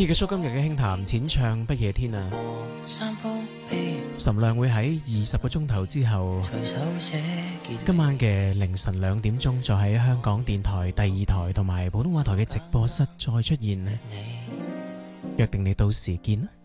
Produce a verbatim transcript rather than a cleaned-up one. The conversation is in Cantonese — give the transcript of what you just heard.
意嘅蘇今日嘅輕談淺唱不夜天啊！岑亮會喺二十個鐘頭之後，今晚嘅凌晨兩點鐘，再喺香港電台第二台同埋普通話台嘅直播室再出現，約定你到時見啦。